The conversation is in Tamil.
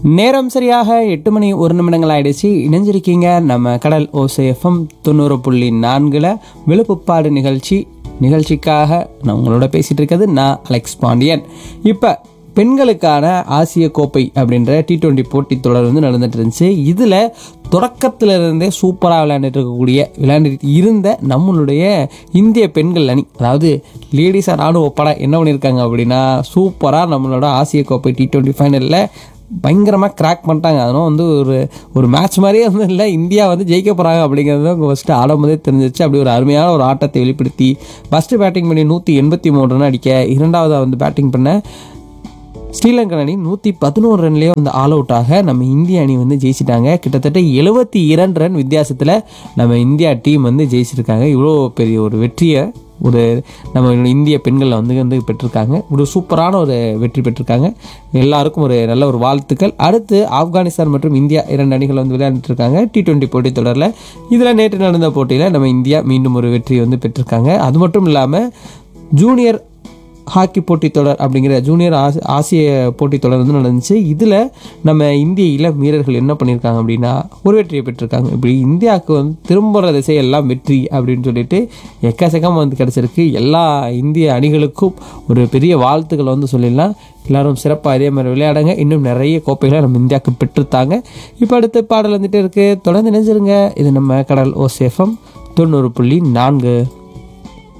நேரம் சரியாக 8 மணி 1 நிமிடங்கள் ஆயிடுச்சு. இணைஞ்சிருக்கீங்க நம்ம கடல் ஓசை எஃப்எம் 90.4 விழுப்புப்பாடு நிகழ்ச்சிக்காக நான் உங்களோட பேசிட்டு இருக்கிறது நான் அலெக்ஸ் பாண்டியன். இப்போ பெண்களுக்கான ஆசிய கோப்பை அப்படின்ற T20 போட்டி தொடர் நடந்துட்டு இருந்துச்சு. இதில் தொடக்கத்தில் இருந்தே சூப்பராக விளையாண்டுட்டு இருந்த நம்மளுடைய இந்திய பெண்கள் அணி, அதாவது லேடிஸாக நானும் ஒப்படா என்ன பண்ணியிருக்காங்க அப்படின்னா, சூப்பராக நம்மளோட ஆசிய கோப்பை T20 ஃபைனலில் பயங்கரமாக கிராக் பண்ணிட்டாங்க. அதனால் ஒரு மேட்ச் மாதிரியே இல்லை, இந்தியா ஜெயிக்க போகிறாங்க அப்படிங்கிறது தான் ஃபஸ்ட்டு ஆடும்போதே தெரிஞ்சிச்சு. அப்படி ஒரு அருமையான ஒரு ஆட்டத்தை வெளிப்படுத்தி ஃபஸ்ட்டு பேட்டிங் பண்ணி 183 ரன் அடிக்க, இரண்டாவது பேட்டிங் பண்ண ஸ்ரீலங்கன் அணி 111 ரன்லேயே ஆல் அவுட் ஆக நம்ம இந்திய அணி ஜெயிச்சிட்டாங்க. கிட்டத்தட்ட 72 ரன் வித்தியாசத்தில் நம்ம இந்தியா டீம் ஜெயிச்சிருக்காங்க. இவ்வளோ பெரிய ஒரு வெற்றியை நம்ம இந்திய பெண்கள் பெற்றிருக்காங்க. ஒரு சூப்பரான ஒரு வெற்றி பெற்றிருக்காங்க. எல்லாருக்கும் ஒரு நல்ல ஒரு வாழ்த்துக்கள். அடுத்து ஆப்கானிஸ்தான் மற்றும் இந்தியா 2 அணிகள் விளையாண்டுட்டு இருக்காங்க T20 போட்டி தொடரில். இதில் நேற்று நடந்த போட்டியில் நம்ம இந்தியா மீண்டும் ஒரு வெற்றி பெற்றிருக்காங்க. அது மட்டும் இல்லாமல் ஜூனியர் ஹாக்கி போட்டித் தொடர் அப்படிங்கிற ஜூனியர் ஆசிய போட்டித் தொடர் நடந்துச்சு. இதில் நம்ம இந்திய இளம் வீரர்கள் என்ன பண்ணியிருக்காங்க அப்படின்னா, ஒரு வெற்றியை பெற்றிருக்காங்க. இப்படி இந்தியாவுக்கு திரும்புகிற திசையெல்லாம் வெற்றி அப்படின்னு சொல்லிட்டு எக்கச்சக்கம் கிடச்சிருக்கு. எல்லா இந்திய அணிகளுக்கும் ஒரு பெரிய வாழ்த்துக்கள் சொல்லிடலாம். எல்லாரும் சிறப்பாக இதே மாதிரி விளையாடுங்க. இன்னும் நிறைய கோப்பைகளை நம்ம இந்தியாவுக்கு பெற்றுத்தாங்க. இப்போ அடுத்த பாடல் இருக்குது, தொடர்ந்து நினைச்சிருங்க. இது நம்ம கடல் ஓசை எஃப்எம் 90.4.